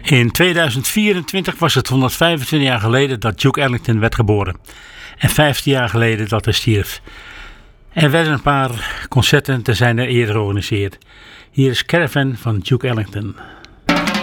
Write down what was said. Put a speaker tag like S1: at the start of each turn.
S1: In 2024 was het 125 jaar geleden dat Duke Ellington werd geboren. En 15 jaar geleden dat hij stierf. Er werden een paar concerten te zijn eer georganiseerd. Hier is Caravan van Duke Ellington.